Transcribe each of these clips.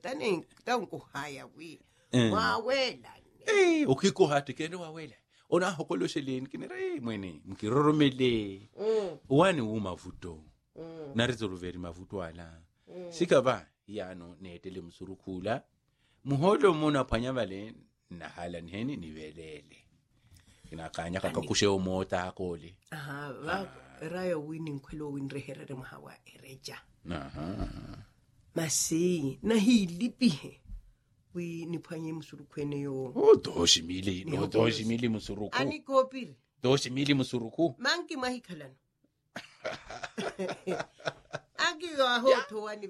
tanko haya we wawela ukiko hati kene wawela ona hokolosheleni kinera mwene mkiroromele wani umavuto na resolveri mavuto ala sikaba yano netele msurukula muholo mona phanyabale na hala nheni nivelele kinakanya kakakushe umota akole rayo winning kwelo winreherere mahawa ereja masi na hilipihe wi niphanye msurukwene yo doshimili msuruku ani kopiri doshimili msuruku manki mahikhalano akiyo ahoto wani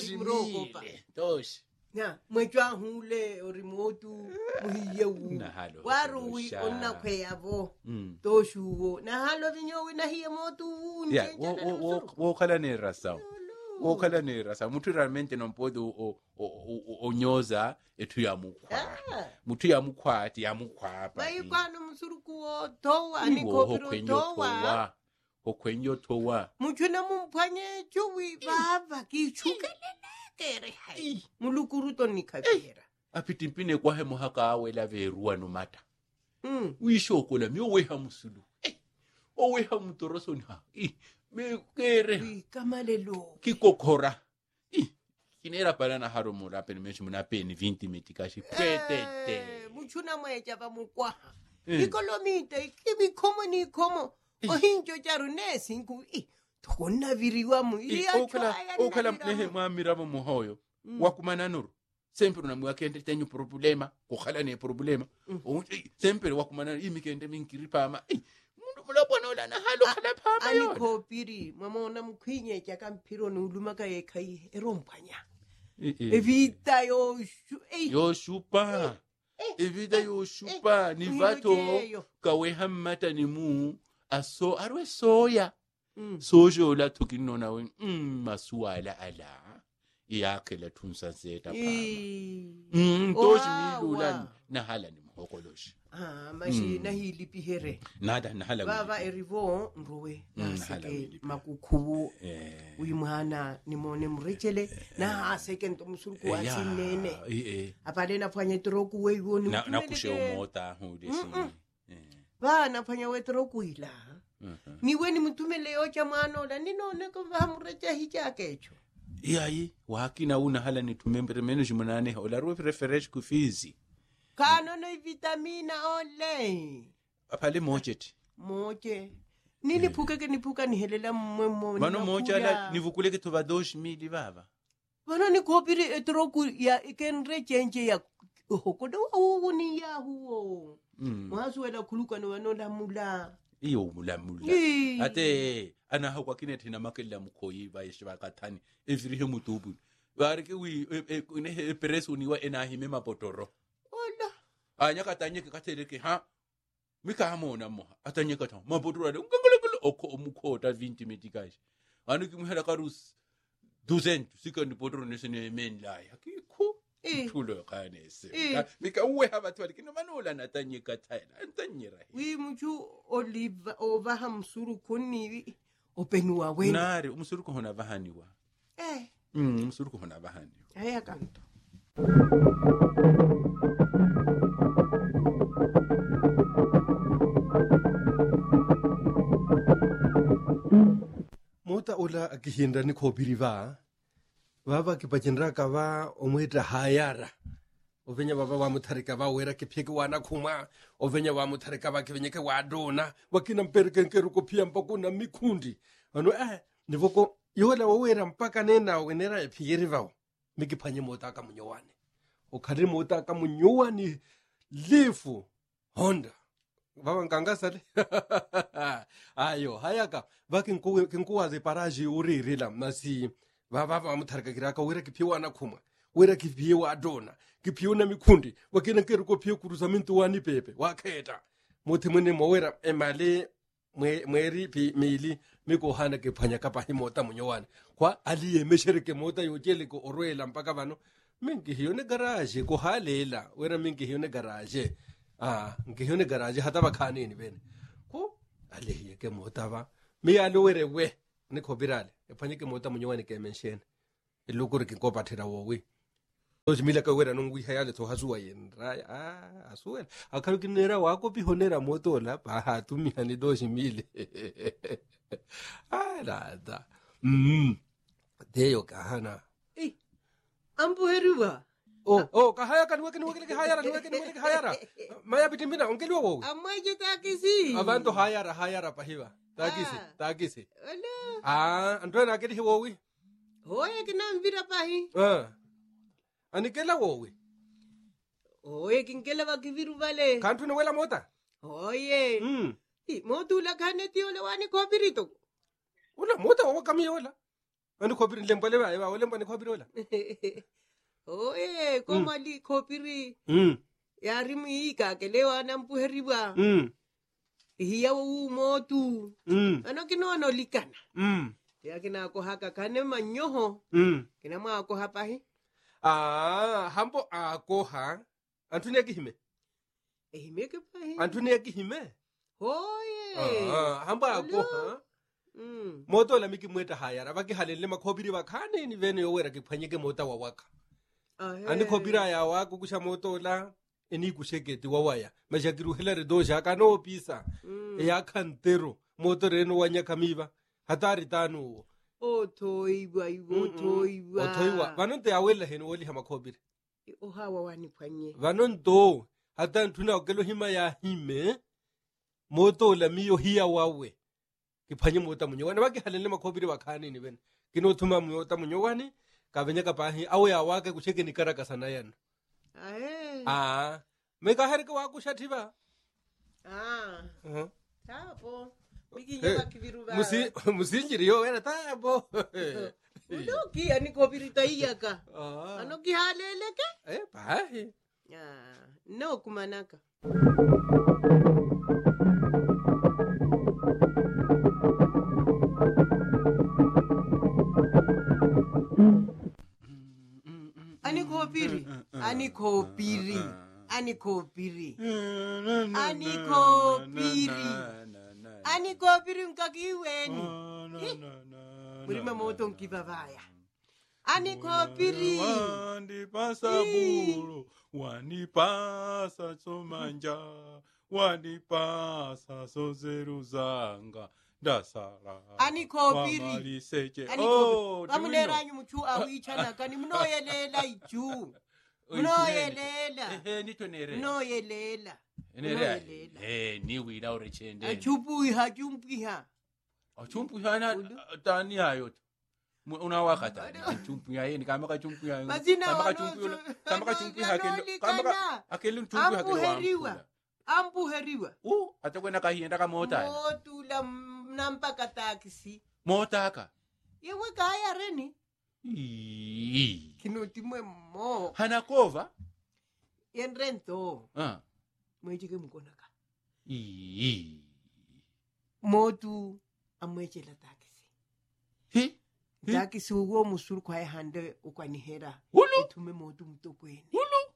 doshi na mwetwa hule orimotu muhiyewu waruwi onna kweyavo doshuwo na halo vinyowe na hiye motu wo khala ne rasa okhala ne rasa mutu realmente nompodo onyoza ethu ya mukwa mutu ya mukwati ya mukwapa bayikwano musurukuwo towa ni kopiro towa okwenyo towa mutu na mumphanye chuwi baba kichukelelekere hai mulukuruto nikabira apitimpine kwa he mohaka awela veruwa no mata uishokola mi oweha musulu oweha mutoroso nha mekere kamalelo kikokhora kinera palana haro murape nimeshi munapeni 20 metikashi petete muchuna mweja va mukwa ikolomite kibikomo ni komo ohinjo jarunesi nku tokonna viriwa mu okala nehe mwamirabo muhoyo wakumana nuru sempre na mwakende tenyu problema kokhala ne problema sempre wakumana imikende minkiripama mulabona na halo khala phama ani kopiri mama mkhwinye jaka mphiro nulumaka yekhai eromphanya evita yoshupa evita yoshupa ni vato kawe hammata ni mu aso arwe soya sojo la tukinona we masuala ala yake la tunsa zeta pama toji milula na hala ni mhokoloshi mashi na hilipihere nada na hala baba erivo mrowe na seke makukhubu uyimhana nimone mrechele na aseke ntomsuruku asinene apale na phanye troku we yoni na kushe umota hudesi na phanye we troku ila niwe ni mtumele yocha mwana la ninone ko vamrecha hichakecho yayi wakina una hala ni tumembere menos munane ola ro preferage kufizi kano no vitamina ole apale mojet nini phuke nipuka ni helela mmwe mano moja la nivukuleke to va 2000 baba bana ni kopiri etroku ya ikenre change ya hokodo ni ya huo mwasuela khuluka no wanonda mula iyo mula ate ana hakwa kinethina makela mukhoyi bayishwa kathani evirihe mutubu barike wi ne preso niwa enahime mapotoro ola anya katanyeke katheleke ha mikamona moha atanyeka tha mapotoro ale ngangolekelo okho omukhota 20 metikashi anu kimhela karus 200 sikandi potoro nesene men la yakikho thulo kanese mika uwe habathwali kino manola natanyeka thaila antanyera wi muchu olive over hamsuru koni openwa wena nari umsuru kohona bahaniwa umsuru kohona bahaniwa aya kanto mota ola akihinda ni khobiri baba ke bajendra ka ba omweta hayara ovenya baba wa mutharika ba wera ke pheke wana khuma ovenya wa mutharika ba ke venyeke wa dona wakina mperekenkeru ko phia mpako na mikhundi ano nivoko yola wera mpaka nena wenera ephiyeri vao miki phanye mota ka munyowane okhari mota ka munyowane lefu honda baba ngangasale ayo hayaka bakinkuwaze paraji uririla masi baba mutharika kiraka wera ke phiwa na khuma wera ke phiwa adona ke phiwa na mikhundi wakina keru ko phiwa kurusa mintu wani pepe wakheta muthi mwene mowera emale mweri mili miko hana ke phanya ka pahi mota munyowane kwa aliye meshereke mota yojele ko orwela mpaka bano mingi hiyo ne garage ko halela wera mingi hiyo ne garage ngi hiyo ne garage hata bakhani ni bene ko aliye ke mota ba mi alo were we ne khobirale ephanye ke mota munyowane ke mention elukuri ke kopathera wowe ozimile ka wera nongwi haya le to hasuwa yenra asuela akalukinera wako pihonera moto la pa tumihani 2000 da deyo kahana ambuheriwa kahaya kan wekeni hayara maya bitimbina ongeliwa wo amaje takisi abantu hayara pahiwa takisi andwena akedi hiwowi hoye kinambira pahi anikela wowi hoye kinkela vakiviru vale kantu ne wela mota hoye motu la kaneti ole wani kopirito ula mota wa kami yola ani kopiri lembale ba wala mbani kopiri ola oye komali kopiri yarimu ika kelewa na mpuheriwa hiya u motu ano kinono likana ya kina ko haka kane manyoho kina ma ko hapahi hambo akoha antune kihime ehime ke pahi antune kihime oye hambo akoha moto la miki mweta hayara baki halele makhobiri bakhane ni vene yowera kiphanyeke mota wa waka ani khobira ya wako kusha moto la eni kusheketi wawaya mashakiru helare dosha kana opisa ya khantero moto reno wanya kamiva hatari tanu otoiwa vanonte awela heno woli hama khobiri hawa wani phanye vanonto hata ntuna okelo hima ya hime moto la miyo hiya wawe kiphanye mota munyowana baki halele makhobiri bakhane ni vene kinothuma mota munyowani kavenya kapahi awe awake kucheke nikaraka sana yana meka herke wako shathiva tapo bikinya bakiviruva musinjiri yo wena tapo uloki ani kopirita iyaka anoki haleleke pahi no kumanaka anikopiri mkakiweni murima moto nkivavaya anikopiri wanipasa buru wanipasa somanja wanipasa sozeruzanga ndasara anikopiri vamuneranyu muchu awichanaka ni munoyelela ichu munoyelela ni wila urechende achumpuiha na tani hayo unawakata chumpuiha yeni kama kachumpuiha ampuheriwa atakwenda kahienda kamota motula nampaka takisi motaka yewe kaya reni kinotimwe mo hanakova yenrento mwechike mkonaka motu amwechela takisi takisi uwo musuru kwa hande ukwanihera etume motu mtokweni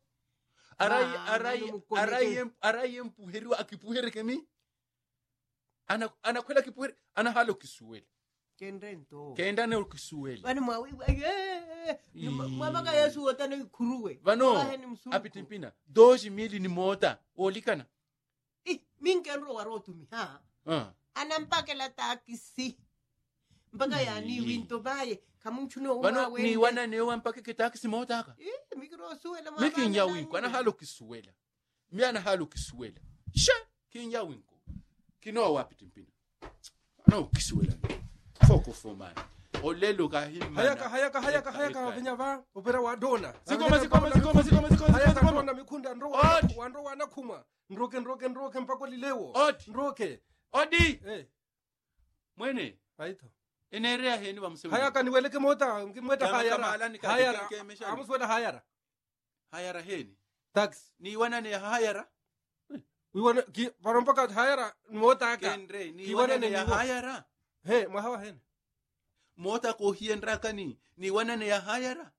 araye mpuheriwa akipuhere kemi anakwela kipuhere ana halo kisuwele kenrento kenda ne kisuwele bani mwawi mwamaka yesu watana kuruwe vano apitimpina 2000 ni mota olikana minkenro warotumi anampakela takisi mpaka yani winto baye kamunchuno vano ni wana ne wampake ke takisi mota ka mikrosuela mikinya winko ana halo kisuwela mi ana halo kisuwela kinya winko kino wapitimpina ana kisuwela foko fomani olelo ka himana hayaka vinyava opera wa dona sikoma hayaka dona mikunda ndro wana kuma ndroke mpako lilewo ndroke odi mwene aito enerea heni vamsewe hayaka niweleke mota ngimweta hayara amusweda hayara heni tax ni wana ne hayara wiwana ki parompaka hayara mota aka kendre ni wana ne hayara mahawa heni mota ko hiendra kani ni wana ne hayara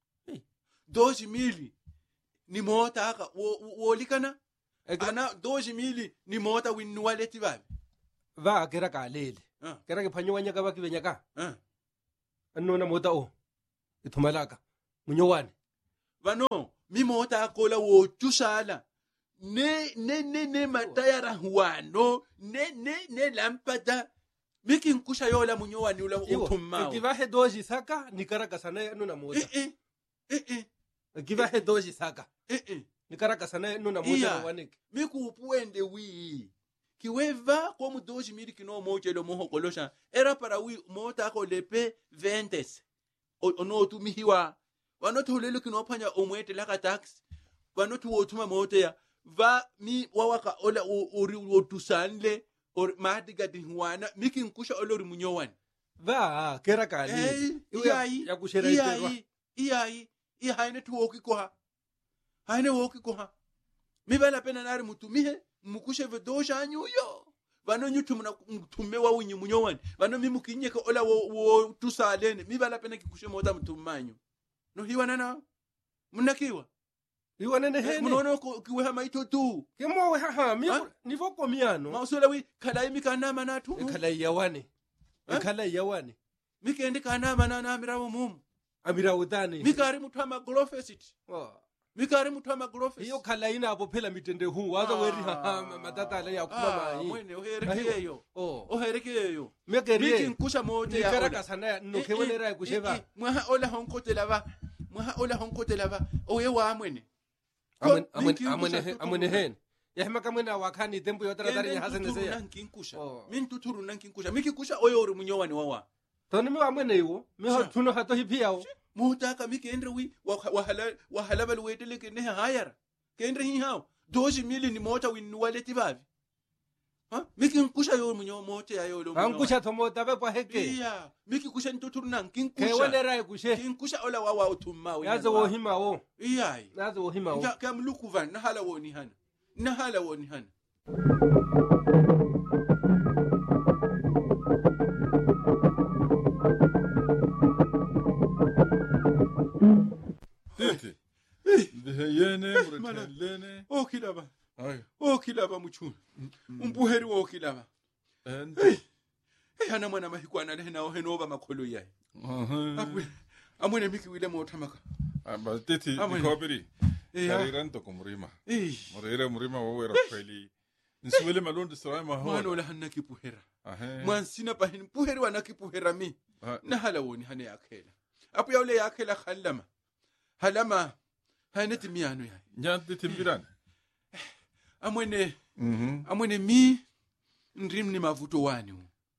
2000 ni mota aka wolikana ana 2000 ni mota winwaleti babe va kera kalele kera ke phanyowanya ka ba ke benyaka annona mota o ithumalaka munyowani vano mi mota akola wo tusala ne matayara huano ne lampada miki nkusha yola munyowani ula utumao kivahe doji saka nikarakasana nuna mota kivahe doji saka nikarakasana nuna mota waniki miku upuende wi kiweva kwa mudoji miri kino moche lo moho kolosha era para wi mota ako lepe 20 ono tumihiwa wanotu hulelo kino panya omwete laka tax wanotu wotuma mota ya va mi wawaka ola ori wotusanle or madiga dinwana miki nkusha olori munyowani va kera kali ya kushera iyai haine tuwoki koha haine woki koha mi bala pena nari mutumihe mukushe vedosha anyuyo vano nyutumuna mutume wa winyi munyowani vano mi mukinyeka ola wo tusalene mi bala pena kikushe mota mutumanyu no hiwa nana munakiwa hiwa nene hene munono kiweha maito tu kemo weha mi nivo komiano mausola wi kalai mikanama natu kalai yawane mikendi kanama na amirawo mumu amirawo dani mikari mutama glofesit mikari mutama glofes hiyo kalai ina hapo pela mitende huu waza weri matata ala ya kuma mai mwene oherekeyo mekerie miki nkusha moja ya nikaraka sana no kewonera kusheva mwaha ola honkote lava oye wa mwene amwene hen yahima kamwena wakani tempo yotara dari ya hasene seya min tuturu nankinkusha miki kusha oyo uri munyowani wawa toni mi amwene iwo mi ho tuno hato hipiao mutaka miki endre wi wahala bal wedele ke ne hayara ke endre hi hao 2 ni mota win waleti bavi miki nkusha yo munyo mote ya yo lo ankusha tomota be kwa heke iya miki kusha ntuturu nankinkusha ke wonera kushe kinkusha ola wawa utumma we yazo wo hima wo iya yazo wo hima wo kam lukuvan na hala woni hana Tete. Yene murkelene. Okilaba muchuna. Umbuheri wo okilaba. Hana mwana mahikwana lehena ohenoba makholo yayi. Amwene miki wile motamaka. Aba tete ikobiri. Kariranto kumurima. Murima wo wera kweli. Nsiwele malondo sarai maho. Mwana ola hanna kipuhera. Mwansina pahin puheri wana kipuhera mi. Na hala woni hane yakhela. Apu ya ule yakhela halama haneti miano ya nyante timbiran amwene mi ndrim ni mavuto wani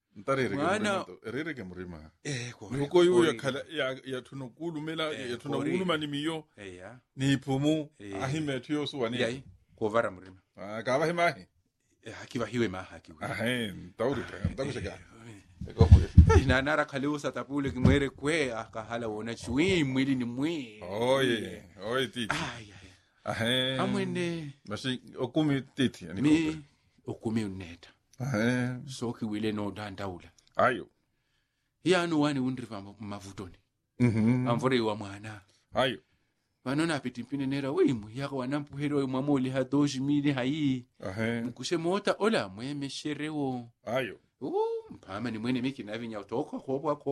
ntarere ke murima nuko yu ya tunokulu mela ya tunokulu manimiyo ni pumu ahime tiyo suwani yayi ko vara murima ka ba himahi hakiba hiwe mahaki tauri takuseka inanara kaleusa tapule kimwere kwe akahala wona chui mwili ni mwi oye titi amwene basi okumi titi mi okumi uneta soki wile no dandaula ayo yanu wani undriva mavutoni amvore wa mwana ayo vanona apitimpine nera wimu yako wanampuhero mwamoli hadoji mili hayi mkushe mota ola mwemesherewo ayo mpama ni mwene miki navinya utoko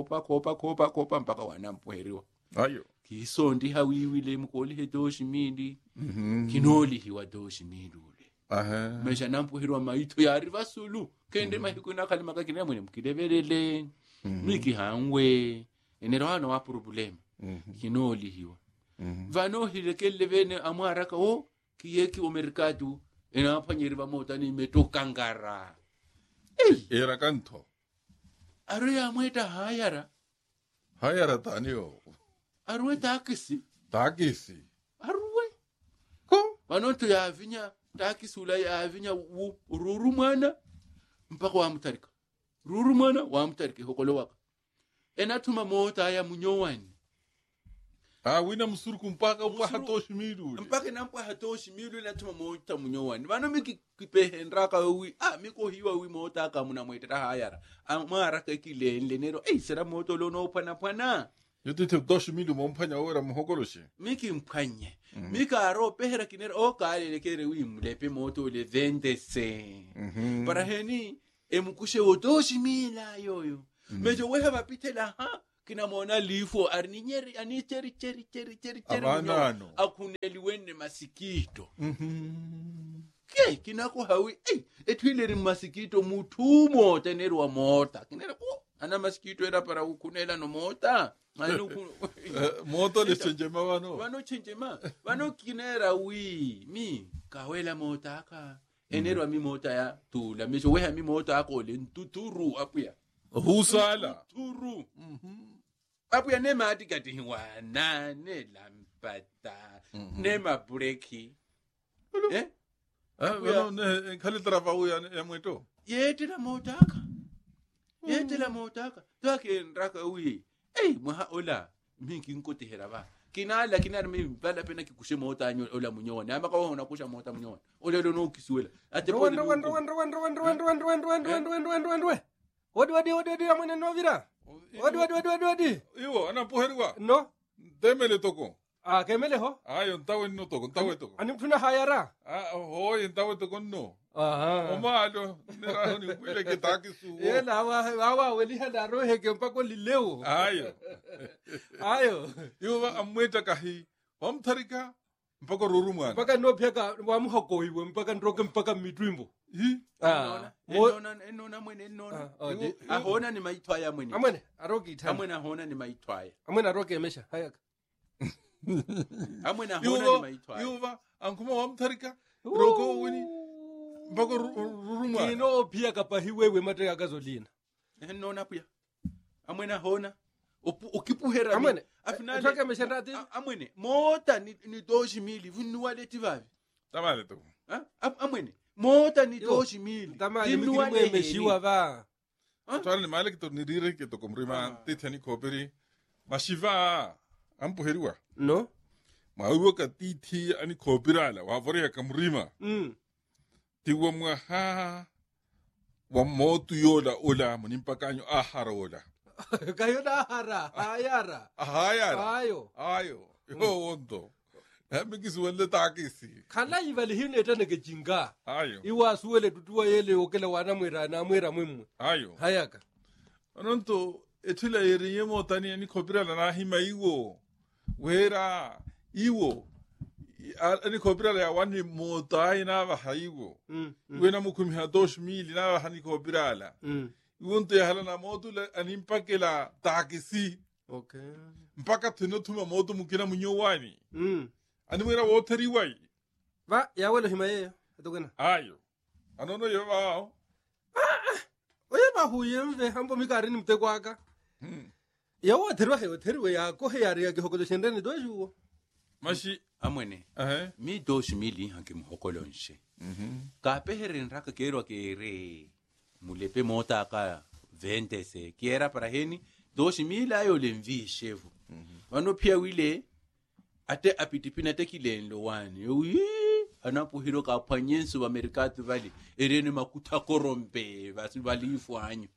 kopa mpaka wanampuheriwa ayo kisondi hawiwile mkoli hedoji mili kinoli hiwa doji mili ule mesha nampuheriwa maito ya rivasulu kende mahikuna kalimaka kine mwene mkilevelele miki hangwe enero hano wa problema kinoli hiwa vano hilekele vene amaraka kiyeki omerikatu enapanyeriva mota ni metokangara era kanto aruya amweta hayara tanio aruwe takisi aruwe ko vanoto yavinya takisi ula yavinya ruru mwana mpaka wamutarika hokolo waka enatuma mota ya munyowani wina msuruku mpaka nampa hatoshi milu natuma mota munyowani vano miki kipehenraka wi miko hiwa wi mota ka muna mwetera hayara amara ka kilele nero sera moto lono pana yotete 2,000 mompanya ora muhokoloshi miki mpanye mika ro pehera kinero kale kere wi mulepe moto le 20 para heni emkushe 2,000 yoyo mejo weha bapitela kina mona lifo arininyeri ani cheri Abanano. akuneliwene masikito ke kinako hawi etwile masikito mutumo tenerwa mota kinera ana masikito era para ukunela no mota moto le chenjema wano chenjema wano kinera mi kawela mota ka enerwa mi mota ya tula misho weha mi mota ako le ntuturu apuya husala turu apuya ne mati kati wana ne lampata ne mabreki ne khali tarafa ya mweto yetela motaka take nraka mwaha ola mingi nkote heraba kinala mi bala pena kikushe mota anyo ola munyone ama ka hona kusha mota munyone ole lo no kisuela ate po wandi amene novira wadi iwo ana poherwa no temele toko kemele ho ayo ntawe no toko ani mfuna hayara hoye ntawe toko no omalo nera ni kwile ke takisu yela wa weli handa rohe ke mpako lileo ayo iwo amweta kahi omtharika mpaka rurumwana mpaka no pheka wa muhoko iwe mpaka ndroke mpaka mitwimbo enona mwene enona ahona ni maithwaya mwene amwene aroki ithana amwene ahona ni maithwaya amwene aroki emesha hayaka amwene ahona ni maithwaya yuva ankuma wamtharika roko wini mpaka rurumwana ino pia kapahi wewe mate akazolina enona pia amwene ahona ukipuhera amwene afinale toke meshanda ati amwene mota ni 2000 vunuwale tivavi tamale to amwene mota ni 2000 tamale mikimwe meshiwa va twale male kito nirire kito komrima tithani koperi mashiva ampuheriwa no mauwo katithi ani kopirala wavore kamrima tiwa mwa wa motu yola ola munimpakanyo ahara ola kayo na hayara ayo yo ondo hamikisi wale takisi kana yivali hine tane ke jinga ayo iwa suwele tutuwa yele okela wana mwera mwemwe ayo hayaka anonto etula yeriye motani ani kopirala na hima iwo wera iwo ani kopirala ya wani motai na va haiwo wena mukumi ha 2000 na va hani kopirala iwonto ya hala na motu ani mpakela takisi okay mpaka tuma motu mukina munyowani ani mwera woteri wai va ya wele hima yeyo atokena ayo anono yo wao oye ba huye mve hambo mikari ni mteko aka ya woteriwe ya kohe yari ya gihoko shendeni dojuwo mashi amwene mi 2000 hanke muhokolo nshe kapehere nraka kerwa kere mulepe mota ka 20 se kiera para heni 2000 ayo lemvi shevu wano pia wile ate apitipina tekilenlo wani anapo hiro ka panyensu wa merikatu vali erene makuta korompe basi balifu anyu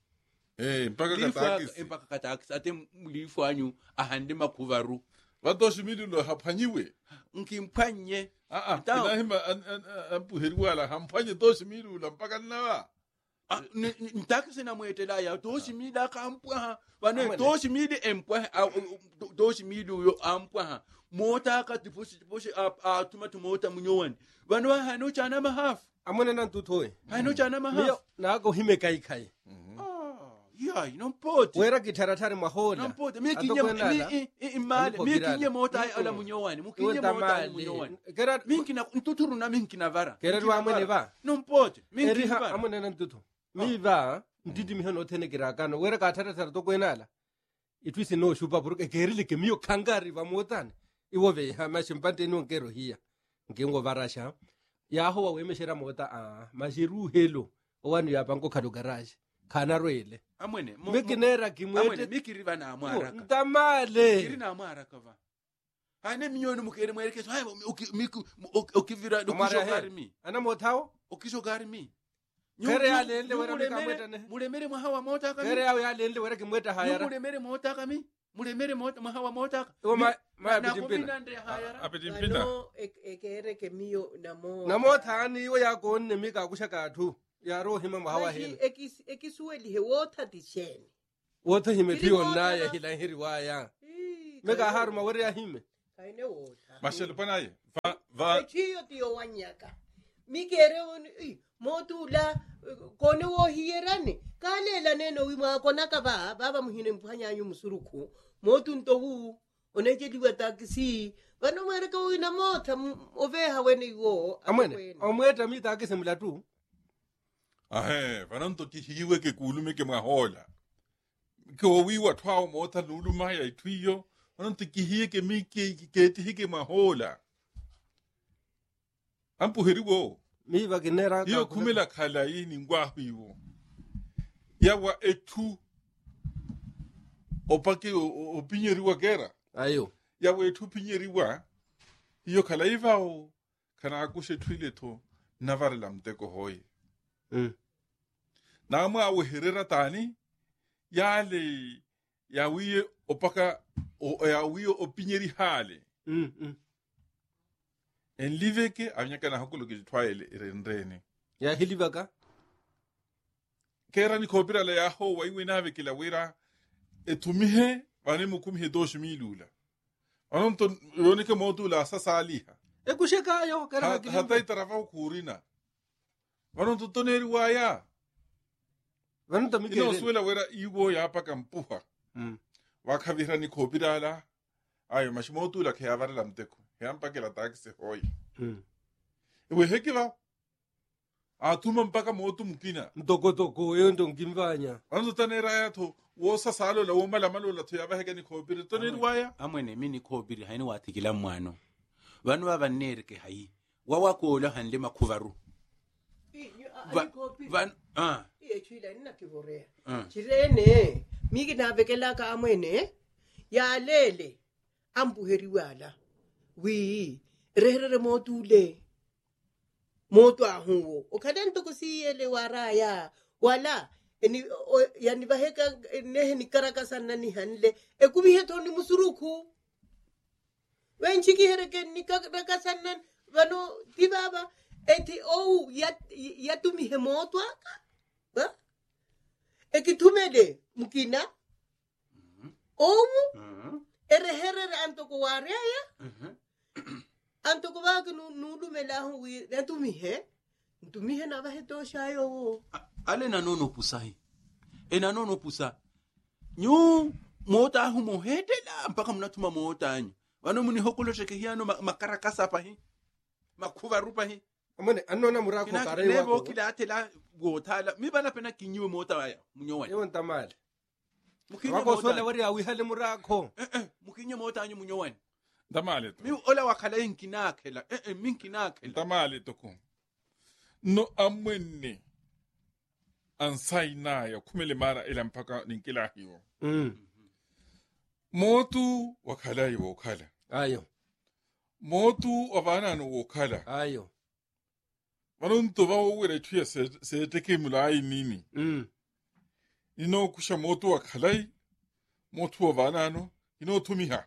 mpaka katakisi ate mulifu anyu ahande makuvaru va 2000 lo haphanyiwe nkimpanye inahima ampuheriwa la hampanye 2000 la mpaka nawa ntakisi na mwetela ya 2000 kampwa bane 2000 empwa 2000 yo ampwa mota ka tiposhi atuma tumota munyowani bano hano chana mahafu amone nan tutoy hano chana mahafu na go hime kai ya inompoti wera gitaratari mahola inompoti mikinye imale mikinye mota ala munyowani mukinye mota ala munyowani kera minkina ntuturu na minkina vara kera wa mwene va nompoti minkina vara amone nan tuto mi va ndidi mi hono tene kirakano wera gataratari to kwenala itwisi no shupa buruke kerile ke miyo kangari va motane iwove mashimpante no ngero hiya ngengo varasha yaho wa wemeshera mota mashiru helo owanu ya bango kado garage kana roele amwene mikinera kimwete mikiriva na amwara ntamale kirina amwara kava ane minyoni mukere mwerekezo hayo ukivira ukishogarimi ana motao ukishogarimi kere ya lende wera mikamweta ne mulemere mwahawa mota kami kere ya lende wera kimweta hayara mulemere mota kami mulemere mota mwahawa mota ma apitimpina apitimpina ekere ke miyo namo thani wo ya gonne mika kushaka tu ya rohima mahawa hele ekisuweli he water disheni wota hime piyo na ya hila hiri waya mega haru mawari ya hime kaine wota mashelo panaye va chiyo tiyo wanyaka mikere motula kone wo hierane kalela neno wima kona kaba baba muhine mpanya nyu musuruku motu ntohu oneje diwa taxi bano mareka wina mota oveha weni wo amwene omweta mita akisemula tu vanonto kihiwe ke kulume ke mahola ke owiwa twao mota luluma ya itwiyo vanonto kihiye ke mike ke tihike mahola ampuheriwo mi vakinera hiyo kumela khala yini ngwahiwo yawa etu opake opinyeriwa gera ayo yawa etu pinyeriwa hiyo khala ivao kana akushe twile to navarela mteko hoye nama aweherera tani yale yawiye opaka yawiye opinyeri hale enliveke anyaka na hakulo ke twaile irendrene ya hilivaka kera ni kopira la yaho waiwe nave kila wira etumihe bane mukumhe 2000 anonto yonike modula sasaliha ekusheka yo kera hata itarafa kurina anonto toneri waya vanota mikere ino suela wira iwo ya paka mpuha wakavira ni kopira la ayo mashimodula ke yavarela mteko yampa ke la taxi hoy ewe hekiva atuma mpaka motu mkina mtokotoko yo ndo ngimvanya anzo tanera yato wosa salo la woma la malo la tuyaba hega ni khobiri toneri waya amwene mini khobiri haini wathikila mwano vanu vavaneri ke hayi wawakola hanle makhuvaru van chila nina kiborea chirene miki navekela ka amwene ya lele ambuheriwala wi reherere motule moto ahuwo okadento kusiyele waraya wala eni yani baheka nehe ni karakasana ni hanle ekubihe toni musuruku wenchiki hereke ni karakasana vano tibaba eti yatumi he moto aka ba ekitumele mukina ereherere antoko waraya antoko baka nulumela hu ntumihe na bahe toshayo ale na nono pusahi ena nono pusa nyu mota hu mohedela mpaka mnatuma mota anyu vano muni hokolo sheke hiano makarakasa pahi makhuva rupa hi amone anona murako kare wako nebo kila atela gothala mi bana pena kinyiwe mota waya munyowani ewo ntamale mukinye wako mota sola wari awihale murako mukinye mota anyu munyowani ndamale mi ola wakhala inkinakela minkinakela ndamale toko no amwene ansaina ya kumele mara ila mpaka ninkila hiyo motu wakala yi wakala ayo motu wavana no wakala ayo vanonto vawere tuya se teke mulai nini ino kusha motu wakala motu wavana no ino tumiha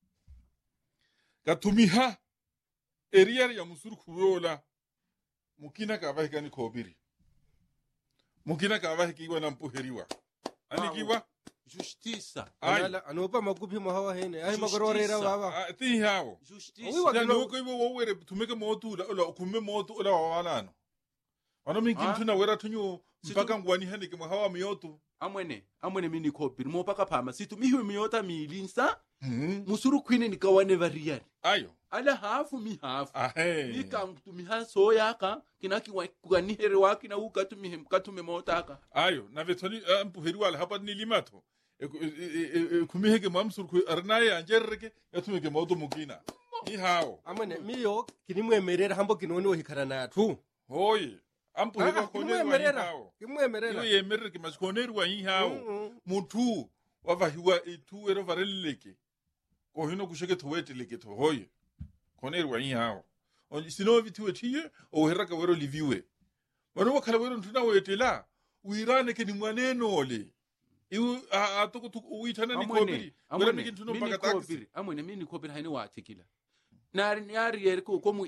katumiha eriya ya musuru kuyola mukina kavahe kani kobiri mukina kavahe kiwa na mpuheriwa anikiwa justiça ala anopa makupi mahawa hene ai magororera baba ti hawo justiça ya no ko iwo were tumeke motu la kume motu la wawanano wano minkin tuna wera tunyo mpaka ngwani hene ke mahawa miyotu amwene mini kopiri mo paka phama situ mihiwe miyota milinsa musuru kwine nikawane variyani ayo ala hafu mi hafu mika mtumi haso yaka kinaki wakanihere waki na ukatume motaka ayo na vetoni mpuheriwa la hapa nilimato kumiheke mamsuru ku arnaye anjerreke yatumeke moto mukina ni hao amene miyo kinimwemerera hambo kinoni ohikarana tu hoye ampuheriwa kimwemerera iyo yemerere kimasikonerwa hi hao mutu wavahiwa itu ero vareleke ko hino kusheke toweteleke to hoye konerwa hi hao sino vitiwe tiye o heraka wero liviwe wano wakala wero ntuna wetela uirane ke ni mwaneno ole iu atoko uitana ni kopiri wero miki ntuno mpaka taxi amwene mini kopiri haini watikila nari yeri ko mu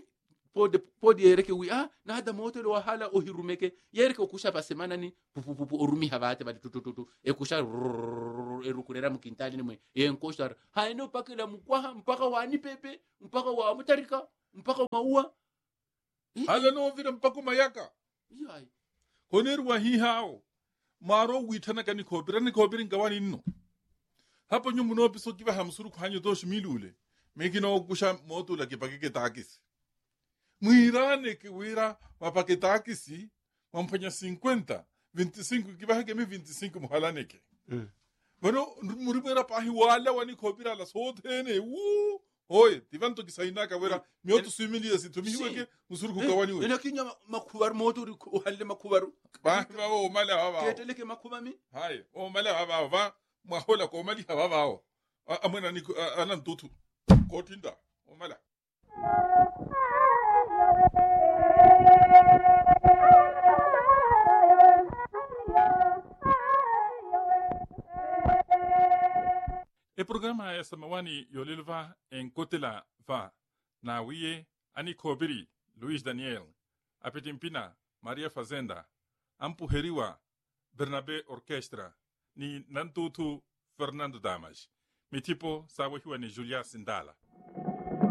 podi yereke wi na hada moto lo hala o hirumeke yereke okusha pasemana ni pupupupu orumi habate bali tutututu ekusha erukurera mukintali nimwe yenkosha haino pakela mukwaha mpaka wani pepe mpaka wa mutarika mpaka maua hala no vira mpaka mayaka yai koneru wa hi hao maro witana kani kobira ngawani nno hapo nyumu no piso kiva hamsuru khanyo dosh milule mekino kusha moto la kipakeke takisi mwirane ke wira mapake takisi mampanya 50 25 kiva hake mi 25 muhalane ke bueno muribera pahi wala wani kobira la sotene hoye tivanto kisainaka wera mioto simili situmi weke musuru kukawani we ena kinya makubar moto ri halle makubar ba o mala baba keteleke makubami haye o mala baba mahola ko mali baba amana ni anan tutu kotinda o mala e programa ya samawani yolilva en kotela va na wiye ani kobiri Luis Daniel apetimpina Maria Fazenda ampuheriwa Bernabe Orchestra ni nantutu Fernando Damas mi tipo sawahiwa ni Julia Sindala